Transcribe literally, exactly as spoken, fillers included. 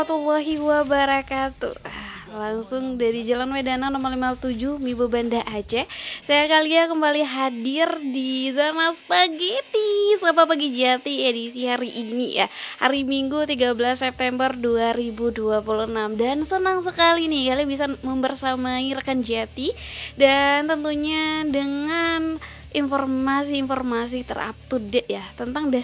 Warahmatullahi wabarakatuh. Ah, Langsung dari Jalan Wedana nomor lima puluh tujuh Mibo Banda Aceh. Saya Kalia kembali hadir di Zona Spaghetti Sapa Pagi Jati edisi hari ini ya, hari Minggu tiga belas September dua ribu dua puluh enam. Dan senang sekali nih kalian bisa membersamai rekan Jati, dan tentunya dengan informasi-informasi terupdate ya tentang